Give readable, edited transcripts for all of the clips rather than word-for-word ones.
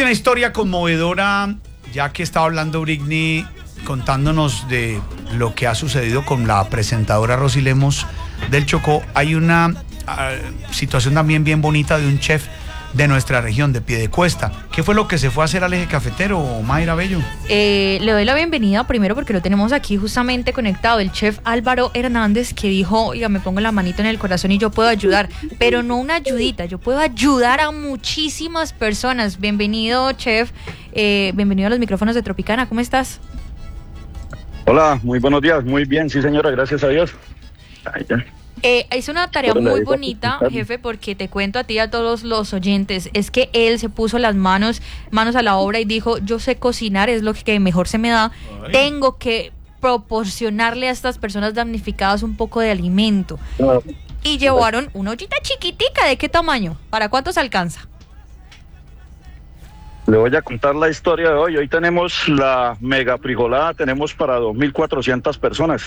una historia conmovedora, ya que estaba hablando Britney contándonos de lo que ha sucedido con la presentadora Rosy Lemos del Chocó. Hay una situación también bien bonita de un chef de nuestra región, de Piedecuesta. ¿Qué fue lo que se fue a hacer al eje cafetero, Mayra Bello? Le doy la bienvenida primero porque lo tenemos aquí justamente conectado, el chef Álvaro Hernández, que dijo, oiga, me pongo la manito en el corazón y yo puedo ayudar, pero no una ayudita, yo puedo ayudar a muchísimas personas. Bienvenido, chef, bienvenido a los micrófonos de Tropicana, ¿cómo estás? Hola, muy buenos días, muy bien, sí señora, gracias a Dios. Ay, ya. Es una tarea muy bonita, jefe, porque te cuento a ti y a todos los oyentes, es que él se puso las manos a la obra y dijo, yo sé cocinar, es lo que mejor se me da, tengo que proporcionarle a estas personas damnificadas un poco de alimento. Y llevaron una ollita chiquitica, ¿de qué tamaño? ¿Para cuántos alcanza? Le voy a contar la historia de hoy. Hoy tenemos la mega frijolada, tenemos para 2.400 personas.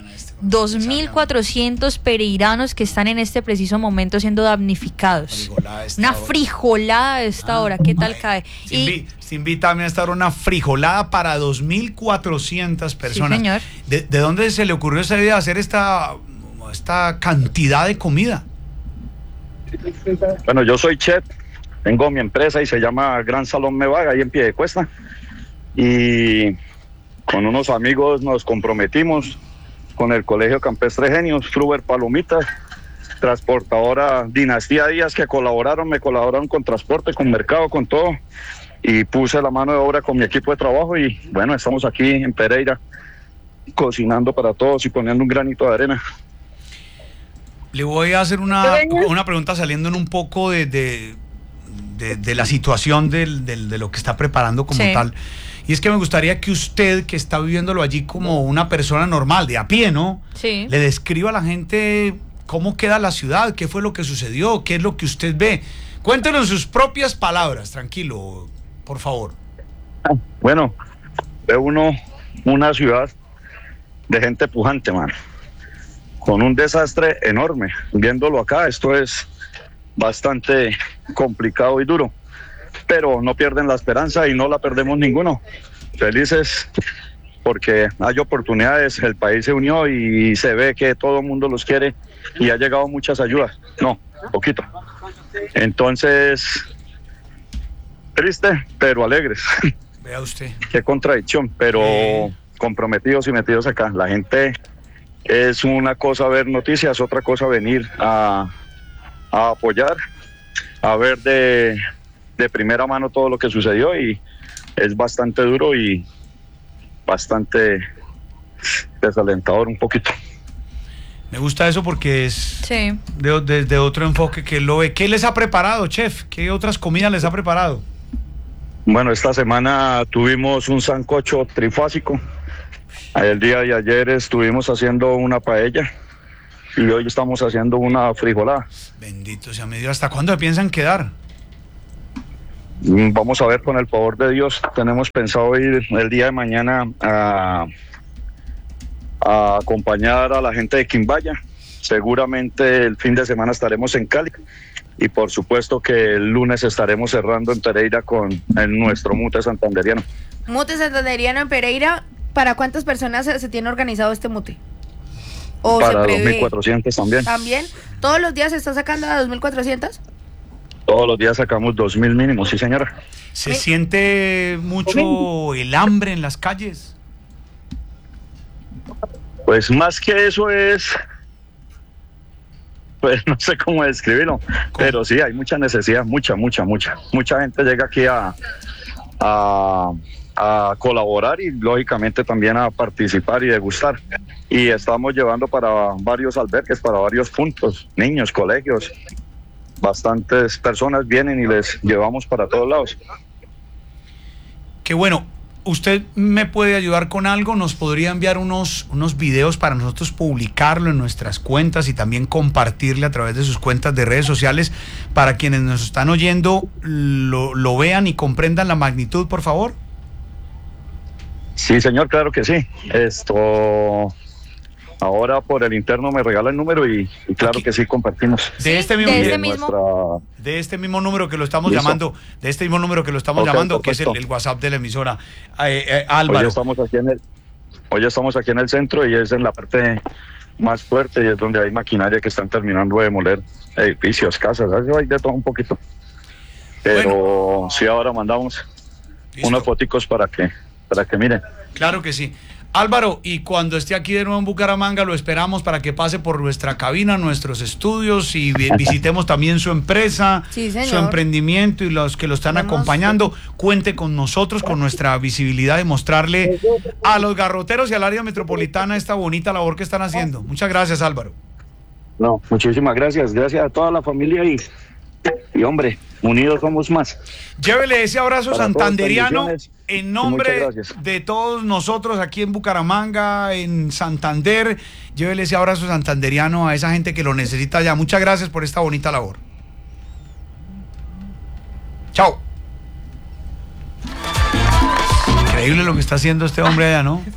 2.400 pereiranos que están en este preciso momento siendo damnificados. Una frijolada de esta hora, ¿qué tal cae? Se invita a estar una frijolada para 2.400 personas. Sí, señor. ¿De dónde se le ocurrió esa idea de hacer esta cantidad de comida? Bueno, yo soy chef, tengo mi empresa y se llama Gran Salón Mevaga, ahí en Piedecuesta. Y con unos amigos nos comprometimos con el Colegio Campestre Genios, Fruber Palomitas, transportadora Dinastía Díaz, que me colaboraron con transporte, con mercado, con todo, y puse la mano de obra con mi equipo de trabajo y bueno, estamos aquí en Pereira cocinando para todos y poniendo un granito de arena. Le voy a hacer una pregunta saliendo en un poco de la situación de lo que está preparando como tal. Y es que me gustaría que usted, que está viviéndolo allí como una persona normal, de a pie, ¿no? Sí. Le describa a la gente cómo queda la ciudad, qué fue lo que sucedió, qué es lo que usted ve. Cuéntenos en sus propias palabras, tranquilo, por favor. Bueno, ve uno una ciudad de gente pujante, mano, con un desastre enorme. Viéndolo acá, esto es bastante complicado y duro, pero no pierden la esperanza y no la perdemos ninguno. Felices porque hay oportunidades, el país se unió y se ve que todo el mundo los quiere y ha llegado muchas ayudas. No, poquito. Entonces, triste, pero alegres. Vea usted. Qué contradicción, pero comprometidos y metidos acá. La gente, es una cosa ver noticias, otra cosa venir a apoyar, a ver de primera mano todo lo que sucedió, y es bastante duro y bastante desalentador un poquito. Me gusta eso porque es desde otro enfoque que lo ve. ¿Qué les ha preparado, chef? ¿Qué otras comidas les ha preparado? Bueno, esta semana tuvimos un sancocho trifásico. El día de ayer estuvimos haciendo una paella y hoy estamos haciendo una frijolada. Bendito sea mi Dios. ¿Hasta cuándo se piensan quedar? Vamos a ver, con el favor de Dios. Tenemos pensado ir el día de mañana a acompañar a la gente de Quimbaya. Seguramente el fin de semana estaremos en Cali y por supuesto que el lunes estaremos cerrando en Pereira con nuestro mute santanderiano. Mute santanderiano en Pereira. ¿Para cuántas personas se tiene organizado este mute? ¿O para 2.400 también? ¿También? ¿Todos los días se está sacando a 2.400? Todos los días sacamos 2.000 mínimos, sí señora. ¿Se siente mucho el hambre en las calles? Pues más que eso es, pues no sé cómo describirlo, pero sí hay mucha necesidad, mucha gente llega aquí a colaborar y lógicamente también a participar y degustar, y estamos llevando para varios albergues, para varios puntos, niños, colegios, bastantes personas vienen y les llevamos para todos lados. Qué bueno. ¿Usted me puede ayudar con algo? ¿Nos podría enviar unos videos para nosotros publicarlo en nuestras cuentas y también compartirle a través de sus cuentas de redes sociales para quienes nos están oyendo lo vean y comprendan la magnitud, por favor? Sí, señor, claro que sí. ahora por el interno me regala el número y claro Aquí. que sí compartimos. De este mismo, de Y este en mismo. de este mismo número que lo estamos ¿Listo? llamando, de este mismo número que lo estamos Ok, llamando, que es perfecto. el WhatsApp de la emisora. Hoy Álvaro. estamos aquí en el centro y es en la parte más fuerte y es donde hay maquinaria que están terminando de demoler edificios, casas, hay de todo un poquito. Pero sí, ahora mandamos Listo. unos foticos para que miren. Claro que sí. Álvaro, y cuando esté aquí de nuevo en Bucaramanga, lo esperamos para que pase por nuestra cabina, nuestros estudios y visitemos también su empresa, Sí, señor. su emprendimiento y los que lo están Vamos. acompañando. Cuente con nosotros, con nuestra visibilidad de mostrarle a los garroteros y al área metropolitana esta bonita labor que están haciendo. Muchas gracias, Álvaro. No, muchísimas gracias. Gracias a toda la familia y hombre, unidos somos más. Llévele ese abrazo Para todos, santanderiano bendiciones en y nombre muchas gracias. de todos nosotros aquí en Bucaramanga, en Santander. Llévele ese abrazo santanderiano a esa gente que lo necesita ya. Muchas gracias por esta bonita labor. Chao. Increíble lo que está haciendo este hombre allá, ¿no?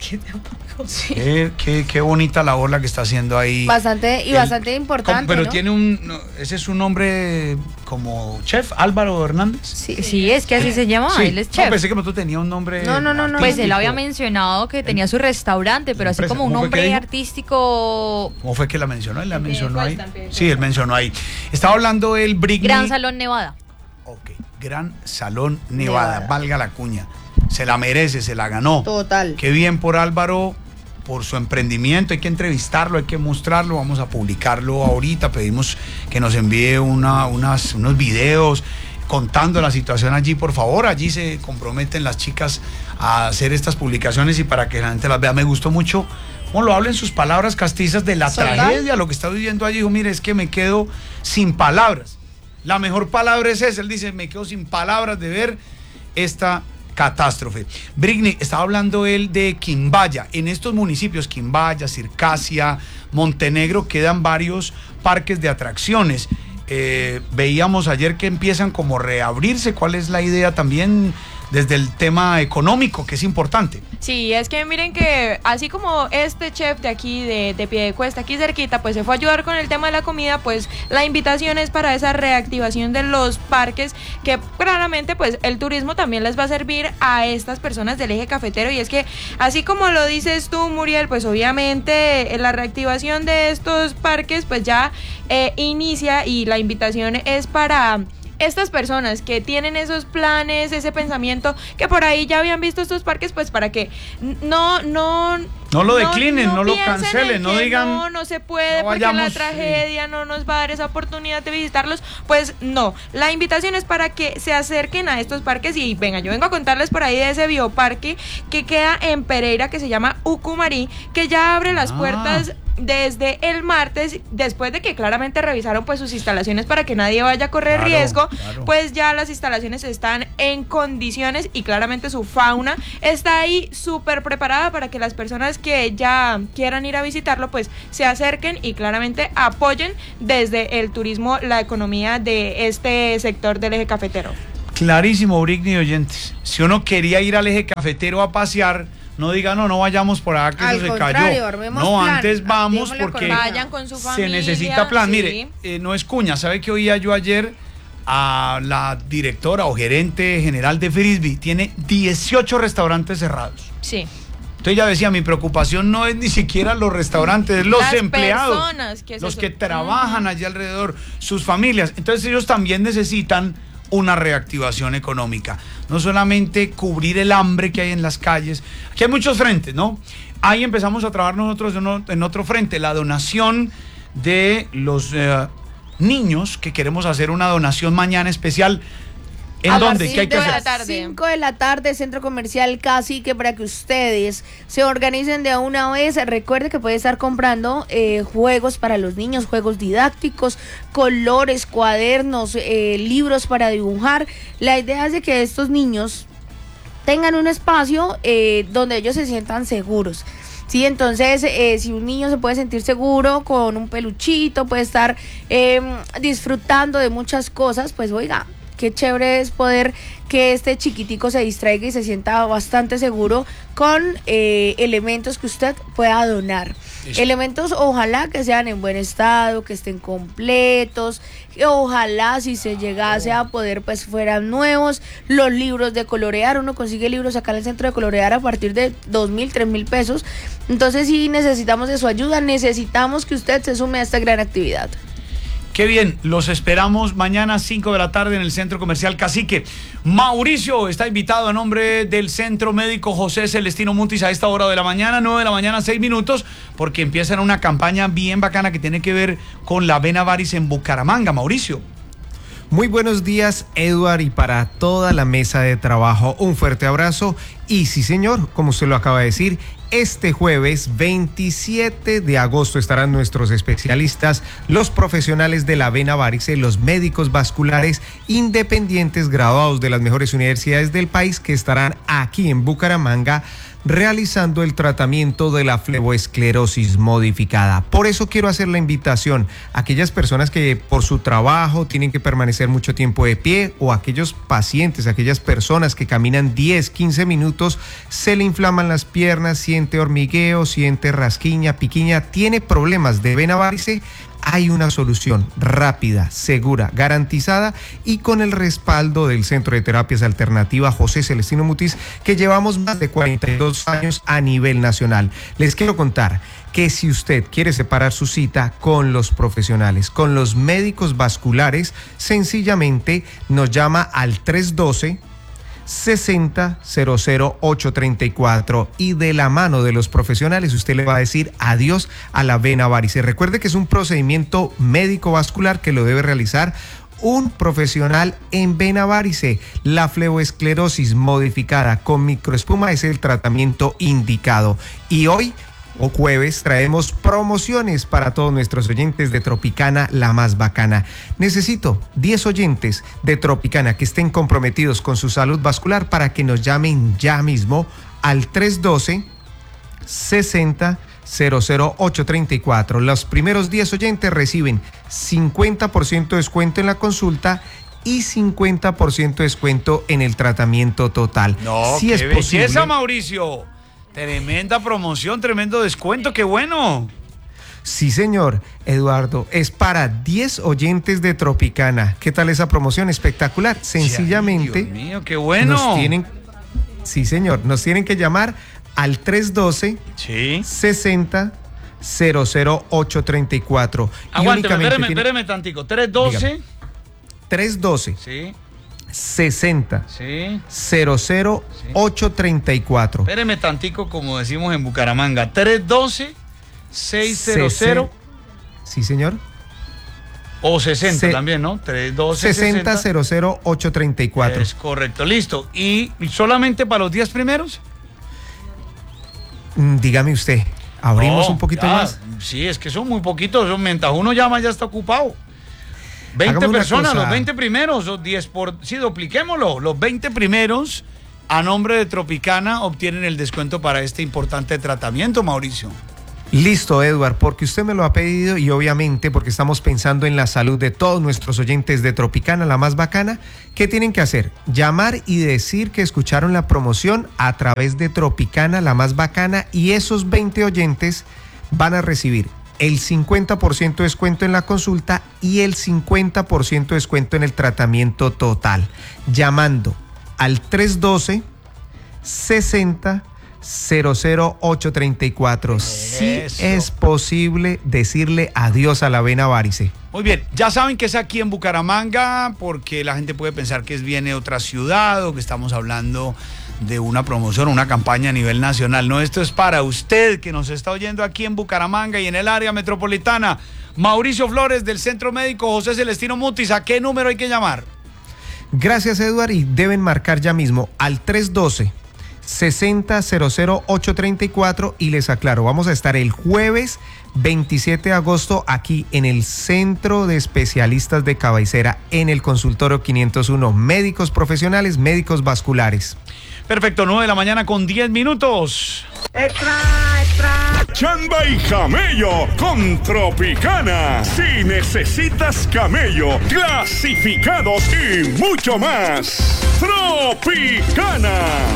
Qué bonita labor la que está haciendo ahí. Bastante importante, Pero ¿no? tiene ese es un nombre como chef, Álvaro Hernández. Sí, es que así se llama, Sí. él es No, chef. pensé que tú tenías un nombre. No. Pues él artístico. había mencionado que tenía su restaurante, pero así empresa. como un ¿Cómo fue que nombre dijo? artístico. ¿Cómo fue que la mencionó? Él la mencionó ahí. Cuesta, empieza. Sí, él mencionó ahí. Estaba hablando el Brigney. Gran Salón Nevada. Ok, Gran Salón Nevada, Nevada. valga la cuña. Se la merece, se la ganó. Total. Qué bien por Álvaro, por su emprendimiento. Hay que entrevistarlo, hay que mostrarlo. Vamos a publicarlo ahorita. Pedimos que nos envíe unos videos contando la situación allí, por favor. Allí se comprometen las chicas a hacer estas publicaciones y para que la gente las vea. Me gustó mucho cómo lo habla en sus palabras castizas de la Total. tragedia, lo que está viviendo allí. Dijo, mire, es que me quedo sin palabras. La mejor palabra es esa. Él dice, me quedo sin palabras de ver esta catástrofe. Brigney, estaba hablando él de Quimbaya. En estos municipios, Quimbaya, Circasia, Montenegro, quedan varios parques de atracciones. Veíamos ayer que empiezan como a reabrirse. ¿Cuál es la idea también desde el tema económico, que es importante? Sí, es que miren que así como este chef de aquí de Piedecuesta, aquí cerquita, pues se fue a ayudar con el tema de la comida, pues la invitación es para esa reactivación de los parques, que claramente pues el turismo también les va a servir a estas personas del eje cafetero, y es que así como lo dices tú, Muriel, pues obviamente la reactivación de estos parques pues ya inicia, y la invitación es para estas personas que tienen esos planes, ese pensamiento, que por ahí ya habían visto estos parques, pues para que no lo declinen, no lo piensen cancelen, en no que digan, no se puede no porque vayamos, la tragedia no nos va a dar esa oportunidad de visitarlos. Pues no, la invitación es para que se acerquen a estos parques. Y venga, yo vengo a contarles por ahí de ese bioparque que queda en Pereira, que se llama Ucumarí, que ya abre las puertas desde el martes, después de que claramente revisaron pues sus instalaciones para que nadie vaya a correr riesgo. Pues ya las instalaciones están en condiciones y claramente su fauna está ahí súper preparada para que las personas que ya quieran ir a visitarlo pues se acerquen y claramente apoyen desde el turismo la economía de este sector del eje cafetero. Clarísimo, Brigney, oyentes. Si uno quería ir al eje cafetero a pasear, no diga, no vayamos por acá que Al eso se contrario, cayó. armemos No, plan, antes vamos activémosle porque economía. Vayan con su se familia. necesita plan. Sí. Mire, no es cuña. ¿Sabe que oía yo ayer a la directora o gerente general de Frisbee? Tiene 18 restaurantes cerrados. Sí. Entonces ella decía, mi preocupación no es ni siquiera los restaurantes, es los Las empleados, personas que los se- que trabajan allí alrededor, sus familias. Entonces ellos también necesitan una reactivación económica. No solamente cubrir el hambre que hay en las calles. Aquí hay muchos frentes, ¿no? Ahí empezamos a trabajar nosotros en otro frente, la donación de los niños, que queremos hacer una donación mañana especial. ¿En A dónde? partir ¿Qué hay que de hacer? la tarde. 5 de la tarde, Centro Comercial Cacique, para que ustedes se organicen de una vez. Recuerde que puede estar comprando juegos para los niños, juegos didácticos, colores, cuadernos, libros para dibujar. La idea es de que estos niños tengan un espacio donde ellos se sientan seguros. Sí, entonces si un niño se puede sentir seguro con un peluchito, puede estar disfrutando de muchas cosas, pues oiga, qué chévere es poder que este chiquitico se distraiga y se sienta bastante seguro con elementos que usted pueda donar. Elementos ojalá que sean en buen estado, que estén completos, que ojalá si se llegase a poder pues fueran nuevos. Los libros de colorear, uno consigue libros acá en el centro de colorear a partir de 2.000, 3.000 pesos. Entonces sí necesitamos de su ayuda, necesitamos que usted se sume a esta gran actividad. Qué bien, los esperamos mañana 5 de la tarde en el Centro Comercial Cacique. Mauricio está invitado a nombre del Centro Médico José Celestino Mutis a esta hora de la mañana, 9 de la mañana, 6 minutos, porque empiezan una campaña bien bacana que tiene que ver con la vena varis en Bucaramanga. Mauricio. Muy buenos días, Edward, y para toda la mesa de trabajo, un fuerte abrazo. Y sí, señor, como usted lo acaba de decir, este jueves 27 de agosto estarán nuestros especialistas, los profesionales de la vena varice, los médicos vasculares independientes graduados de las mejores universidades del país, que estarán aquí en Bucaramanga realizando el tratamiento de la fleboesclerosis modificada. Por eso quiero hacer la invitación a aquellas personas que por su trabajo tienen que permanecer mucho tiempo de pie, o aquellos pacientes, aquellas personas que caminan 10, 15 minutos, se le inflaman las piernas, siente hormigueo, siente rasquiña, piquiña, tiene problemas de vena varice. Hay una solución rápida, segura, garantizada y con el respaldo del Centro de Terapias Alternativas José Celestino Mutis, que llevamos más de 42 años a nivel nacional. Les quiero contar que si usted quiere separar su cita con los profesionales, con los médicos vasculares, sencillamente nos llama al 312-60-00834 y de la mano de los profesionales usted le va a decir adiós a la vena varice. Recuerde que es un procedimiento médico vascular que lo debe realizar un profesional en vena varice. La fleboesclerosis modificada con microespuma es el tratamiento indicado. Y hoy, o jueves, traemos promociones para todos nuestros oyentes de Tropicana, la más bacana. Necesito 10 oyentes de Tropicana que estén comprometidos con su salud vascular para que nos llamen ya mismo al 312-60-00834. Los primeros 10 oyentes reciben 50% de descuento en la consulta y 50% de descuento en el tratamiento total. No, si qué es posible, belleza, Mauricio. Tremenda promoción, tremendo descuento, qué bueno. Sí, señor, Eduardo, es para 10 oyentes de Tropicana. ¿Qué tal esa promoción? Espectacular. Sencillamente, Dios mío, qué bueno. Sí, señor, nos tienen que llamar al 312-60-00834. Aguánteme, espéreme tantico. 312. 312. Sí. 60 sí. 00834. Espéreme tantico, como decimos en Bucaramanga. 312-600. Sí, señor. O 60 también, ¿no? 312-60-00834. Es correcto, listo. ¿Y solamente para los 10 primeros? Dígame usted, ¿abrimos un poquito más? Sí, es que son muy poquitos. Mientras uno llama ya está ocupado. 20 personas, los 20 primeros, o 10 sí, dupliquémoslo. Los 20 primeros, a nombre de Tropicana, obtienen el descuento para este importante tratamiento, Mauricio. Listo, Edward, porque usted me lo ha pedido y obviamente porque estamos pensando en la salud de todos nuestros oyentes de Tropicana, la más bacana. ¿Qué tienen que hacer? Llamar y decir que escucharon la promoción a través de Tropicana, la más bacana, y esos 20 oyentes van a recibir el 50% de descuento en la consulta y el 50% de descuento en el tratamiento total. Llamando al 312-60-00834. Sí es posible decirle adiós a la vena varice. Muy bien, ya saben que es aquí en Bucaramanga, porque la gente puede pensar que viene de otra ciudad o que estamos hablando de una promoción, una campaña a nivel nacional. No, esto es para usted que nos está oyendo aquí en Bucaramanga y en el área metropolitana. Mauricio Flores del Centro Médico José Celestino Mutis, ¿a qué número hay que llamar? Gracias, Edward, y deben marcar ya mismo al 312-60-00834 y les aclaro, vamos a estar el jueves 27 de agosto aquí en el Centro de Especialistas de Cabecera en el consultorio 501, médicos profesionales, médicos vasculares. Perfecto, 9 de la mañana con 10 minutos. ¡Extra, extra! cachamba y camello con Tropicana. Si necesitas camello, clasificados y mucho más. Tropicana.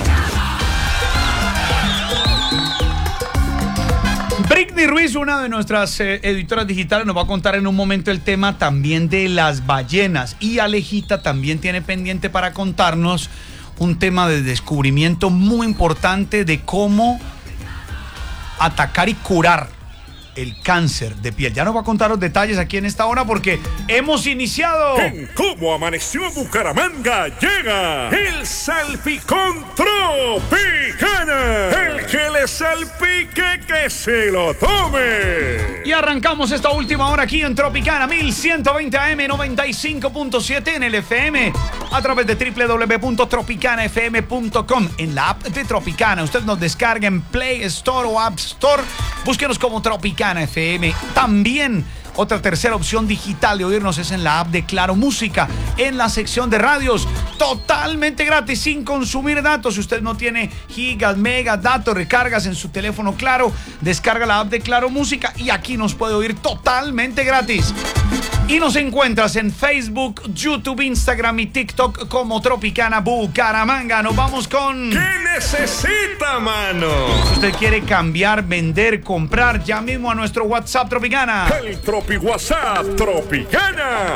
Britney Ruiz, una de nuestras editoras digitales, nos va a contar en un momento el tema también de las ballenas. Y Alejita también tiene pendiente para contarnos un tema de descubrimiento muy importante de cómo atacar y curar el cáncer de piel. Ya nos va a contar los detalles aquí en esta hora porque hemos iniciado. En Cómo Amaneció Bucaramanga llega el Salpicón Tropicana. El que le salpique que se lo tome. Y arrancamos esta última hora aquí en Tropicana 1120 AM 95.7 en el FM a través de www.tropicanafm.com en la app de Tropicana. Usted nos descarga en Play Store o App Store. Búsquenos como Tropicana FM. También otra tercera opción digital de oírnos es en la app de Claro Música, en la sección de radios, totalmente gratis, sin consumir datos. Si usted no tiene gigas, megas, datos, recargas en su teléfono Claro, descarga la app de Claro Música y aquí nos puede oír totalmente gratis. Y nos encuentras en Facebook, YouTube, Instagram y TikTok como Tropicana Bucaramanga. Nos vamos con... ¿Qué necesita, mano? Si usted quiere cambiar, vender, comprar, ya mismo a nuestro WhatsApp Tropicana. El Tropi WhatsApp Tropicana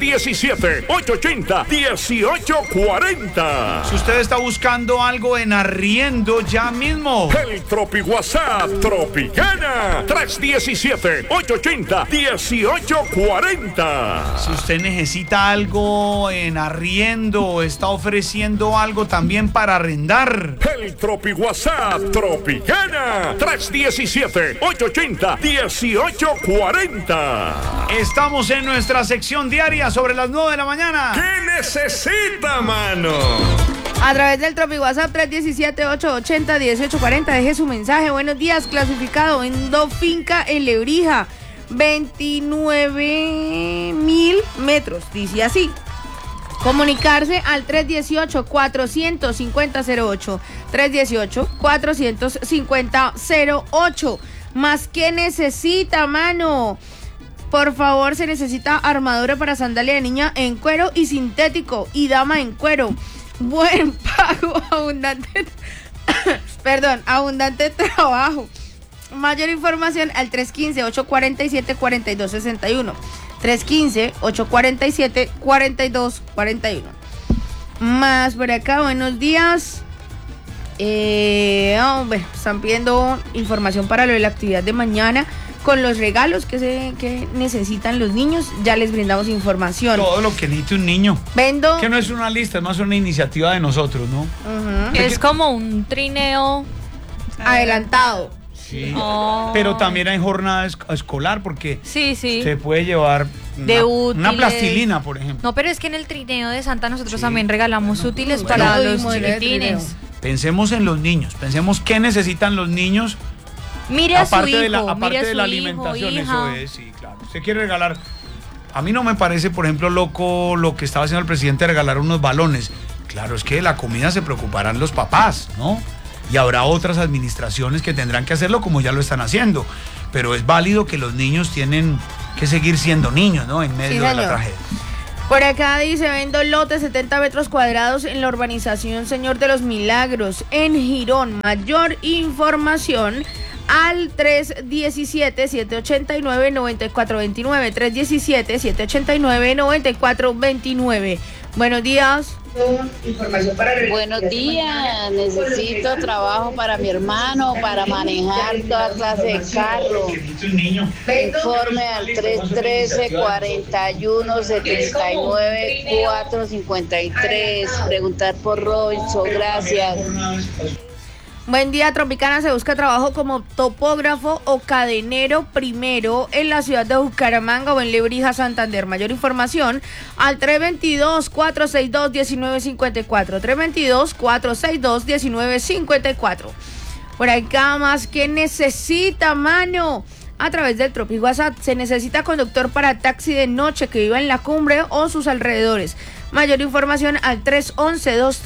317-880-1840. Si usted está buscando algo en arriendo, ya mismo. El Tropi WhatsApp Tropicana 317-880-1840. Si usted necesita algo en arriendo o está ofreciendo algo también para arrendar. El Tropi WhatsApp Tropicana 317-880-1840. Estamos en nuestra sección diaria sobre las 9 de la mañana. ¿Qué necesita, mano? A través del Tropi WhatsApp 317-880-1840 deje su mensaje. Buenos días, clasificado en Finca en Lebrija. 29.000 metros, dice así. Comunicarse al 318-450-08. 318-450-08. Más que necesita, mano. Por favor, se necesita armadura para sandalia de niña en cuero y sintético y dama en cuero. Buen pago, abundante trabajo. Mayor información al 315-847-4261. 315-847-4241. Más por acá, buenos días. Están pidiendo información para lo de la actividad de mañana con los regalos que necesitan los niños. Ya les brindamos información. Todo lo que necesite un niño. Vendo. Que no es una lista, es más una iniciativa de nosotros, ¿no? Es como un trineo adelantado. Sí, pero también hay jornada escolar porque sí. se puede llevar una plastilina, por ejemplo. No, pero es que en el trineo de Santa nosotros también regalamos útiles para los chiquitines. Pensemos en los niños, pensemos qué necesitan los niños. Mire a su hijo, aparte de la alimentación, eso es, sí, claro. Usted quiere regalar. A mí no me parece, por ejemplo, loco lo que estaba haciendo el presidente de regalar unos balones. Claro, es que de la comida se preocuparán los papás, ¿no? Y habrá otras administraciones que tendrán que hacerlo como ya lo están haciendo. Pero es válido que los niños tienen que seguir siendo niños, ¿no? En medio de la tragedia. Por acá dice, vendo lote 70 metros cuadrados en la urbanización Señor de los Milagros, en Girón. Mayor información al 317-789-9429. 317-789-9429. Buenos días. Buenos días, necesito trabajo para mi hermano, para manejar toda clase de carro. Informe al 313-41-79-453. Preguntar por Robinson, gracias. Buen día, Tropicana. Se busca trabajo como topógrafo o cadenero primero en la ciudad de Bucaramanga o en Lebrija, Santander. Mayor información al 322-462-1954. 322-462-1954. Por acá más que necesita, mano. A través del Tropi WhatsApp se necesita conductor para taxi de noche que viva en la cumbre o sus alrededores. Mayor información al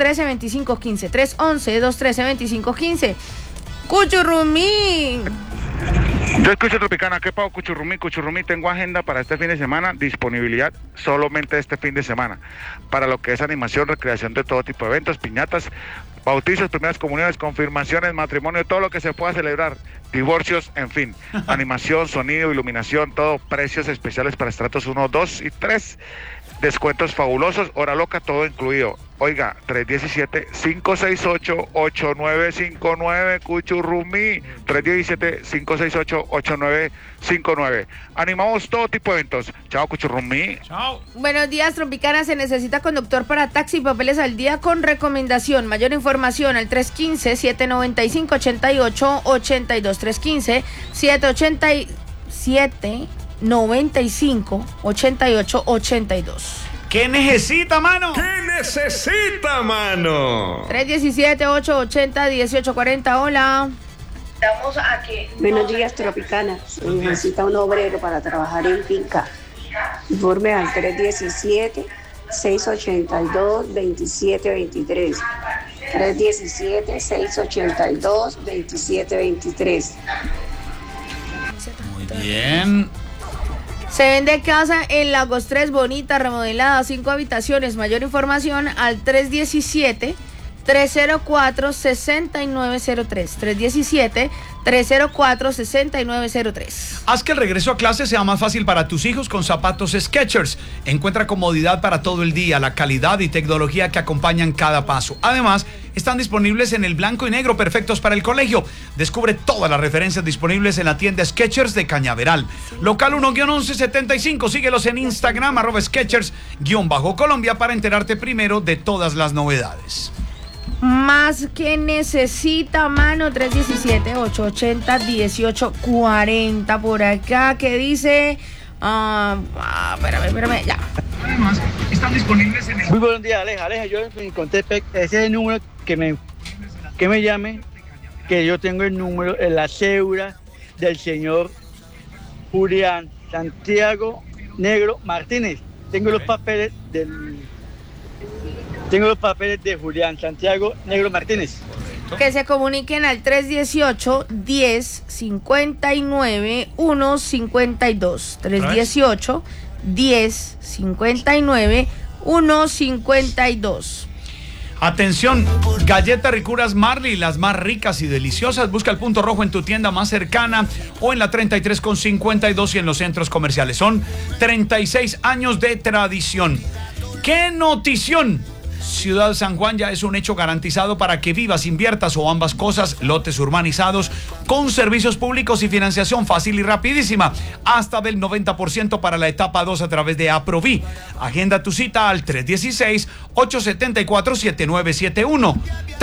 311-213-2515. 311-213-2515. Cuchurrumí. Yo escucho Tropicana, ¿qué pago Cuchurrumí? Cuchurrumí, tengo agenda para este fin de semana, disponibilidad solamente este fin de semana, para lo que es animación, recreación de todo tipo de eventos, piñatas, bautizos, primeras comuniones, confirmaciones, matrimonio, todo lo que se pueda celebrar, divorcios, en fin, animación, sonido, iluminación, todo, precios especiales para estratos 1, 2 y 3, descuentos fabulosos, hora loca, todo incluido. Oiga, 317-568-8959, Cuchurrumí, 317-568-8959. Animamos todo tipo de eventos. Chao, Cuchurrumí. Chao. Buenos días, Tropicana. Se necesita conductor para taxi y papeles al día con recomendación. Mayor información al 315-795-8882. 315-797-95-8882. ¿Qué necesita, mano? ¿Qué necesita, mano? 317-880-1840. Hola. Estamos aquí. Buenos días, Tropicana. Se necesita un obrero para trabajar en finca. Informe al 317-682-2723. 317-682-2723. Muy bien. Se vende casa en Lagos 3, bonita, remodelada, 5 habitaciones. Mayor información al 317-304-6903. 317-304-6903. Haz que el regreso a clase sea más fácil para tus hijos con zapatos Skechers. Encuentra comodidad para todo el día, la calidad y tecnología que acompañan cada paso. Además, están disponibles en el blanco y negro, perfectos para el colegio. Descubre todas las referencias disponibles en la tienda Skechers de Cañaveral. Local 1-1175. Síguelos en Instagram, @Skechers_Colombia para enterarte primero de todas las novedades. Más que necesita, mano, 317-880-1840 por acá, que dice... espérame, ya. Además, están disponibles en el... Muy buenos días, Aleja, yo me encontré, ese es el número que me llame, que yo tengo el número, la cédula del señor Julián Santiago Negro Martínez. Tengo los papeles de Julián Santiago Negro Martínez. Que se comuniquen al 318-1059-152. 318-1059-152. Atención, galletas ricuras Marley, las más ricas y deliciosas. Busca el punto rojo en tu tienda más cercana o en la 33 con 52 y en los centros comerciales. Son 36 años de tradición. ¡Qué notición! Ciudad San Juan ya es un hecho garantizado para que vivas, inviertas o ambas cosas. Lotes urbanizados con servicios públicos y financiación fácil y rapidísima, hasta del 90% para la etapa 2 a través de Aproví. Agenda tu cita al 316-874-7971,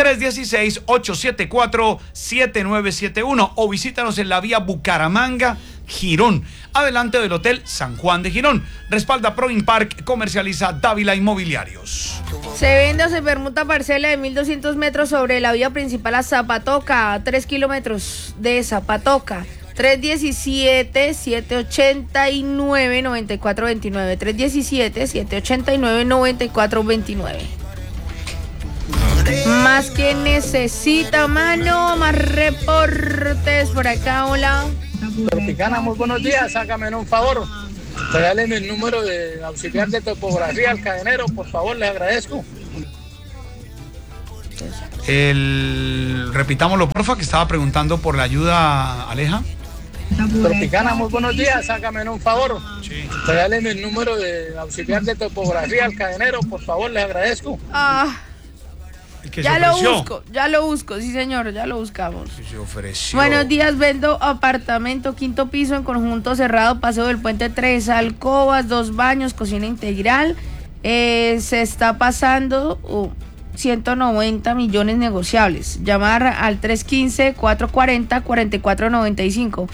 316-874-7971 o visítanos en la vía Bucaramanga, Girón, adelante del Hotel San Juan de Girón. Respalda Proin Park, comercializa Dávila Inmobiliarios. Se vende o se permuta parcela de 1.200 metros sobre la vía principal a Zapatoca, 3 kilómetros de Zapatoca. 317-789-9429. 317-789-9429. Más que necesita, mano, más reportes por acá. Hola. Tropicana, muy buenos días, sácame un favor. Regáleme el número de auxiliar de topografía al cadenero, por favor, les agradezco. Repitámoslo, porfa, que estaba preguntando por la ayuda, Aleja. Tropicana, muy buenos días, sácame un favor. Sí. Regáleme el número de auxiliar de topografía al cadenero, por favor, les agradezco. Ya lo busco, sí señor, ya lo buscamos. Se ofreció. Buenos días, vendo apartamento, 5º piso en conjunto cerrado, paseo del puente 3 alcobas, 2 baños, cocina integral. Se está pasando 190 millones negociables. Llamar al 315-440-4495.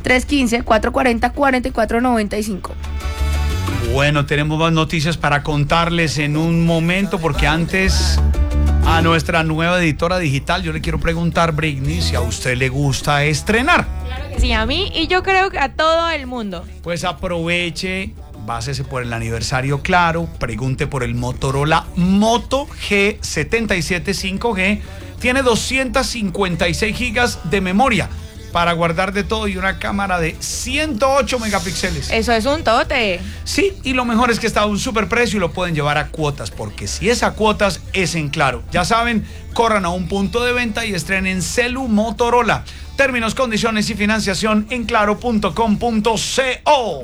315-440-4495. Bueno, tenemos más noticias para contarles en un momento, porque antes... A nuestra nueva editora digital, yo le quiero preguntar, Britney, si a usted le gusta estrenar. Claro que sí, a mí y yo creo que a todo el mundo. Pues aproveche, básese por el aniversario Claro, pregunte por el Motorola Moto G77 5G. Tiene 256 gigas de memoria, para guardar de todo y una cámara de 108 megapíxeles. Eso es un tote. Sí, y lo mejor es que está a un super precio y lo pueden llevar a cuotas, porque si es a cuotas, es en Claro. Ya saben, corran a un punto de venta y estrenen Celu Motorola. Términos, condiciones y financiación en claro.com.co.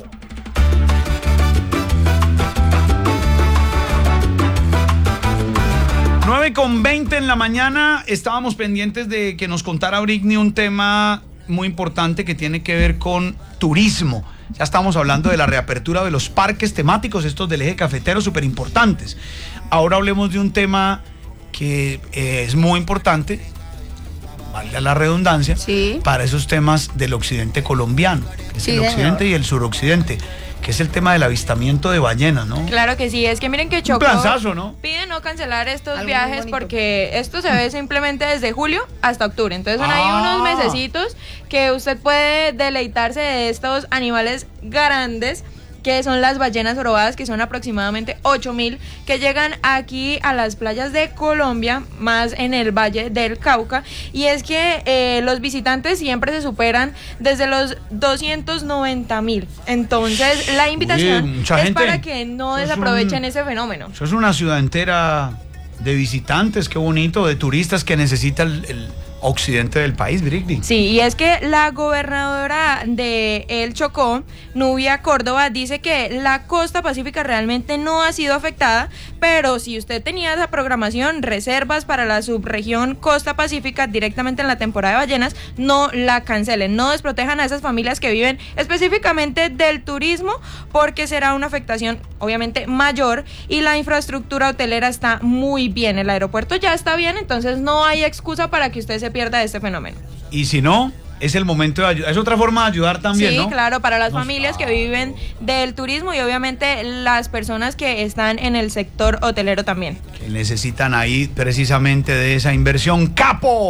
9:20 en la mañana. Estábamos pendientes de que nos contara Brigney un tema muy importante que tiene que ver con turismo. Ya estamos hablando de la reapertura de los parques temáticos, estos del eje cafetero, súper importantes. Ahora hablemos de un tema que es muy importante, valga la redundancia, sí, para esos temas del occidente colombiano, que es sí, el occidente señor, y el suroccidente, que es el tema del avistamiento de ballenas, ¿no? Claro que sí, es que miren que Chocó Un planzazo, ¿no? pide no cancelar estos Algo viajes muy bonito, porque esto se ve simplemente desde julio hasta octubre. Entonces son ahí unos mesecitos que usted puede deleitarse de estos animales grandes, que son las ballenas jorobadas, que son aproximadamente 8.000, que llegan aquí a las playas de Colombia, más en el Valle del Cauca. Y es que los visitantes siempre se superan desde los 290.000. Entonces la invitación es para que no desaprovechen ese fenómeno. Eso es una ciudad entera de visitantes, qué bonito, de turistas que necesita el occidente del país, Brigney. Sí, y es que la gobernadora de El Chocó, Nubia Córdoba, dice que la costa pacífica realmente no ha sido afectada, pero si usted tenía esa programación, reservas para la subregión costa pacífica directamente en la temporada de ballenas, no la cancelen, no desprotejan a esas familias que viven específicamente del turismo, porque será una afectación obviamente mayor y la infraestructura hotelera está muy bien, el aeropuerto ya está bien, entonces no hay excusa para que usted se pierda de este fenómeno. Y si no, es el momento de ayudar, es otra forma de ayudar también, sí, ¿no? Claro, para las familias que viven del turismo y obviamente las personas que están en el sector hotelero también. Que necesitan ahí precisamente de esa inversión. ¡Capo!